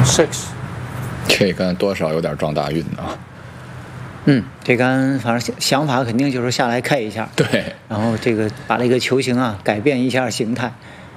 6。 这杆多少有点撞大运啊。 这杆反正想法肯定就是下来开一下， 对， 然后这个把这个球形啊改变一下形态。